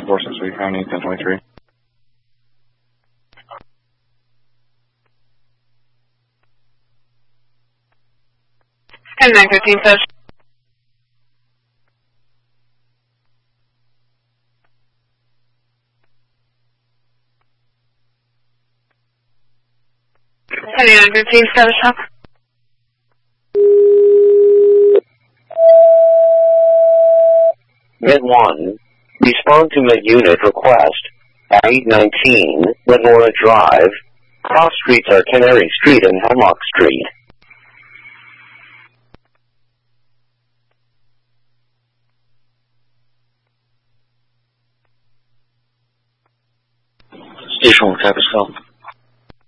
446 Lee County, 1023. And 915 says. And 915 status up. Mid 1, respond to mid-unit request. I-19, Lenora Drive. Cross streets are Canary Street and Hemlock Street. Station 1, Capital.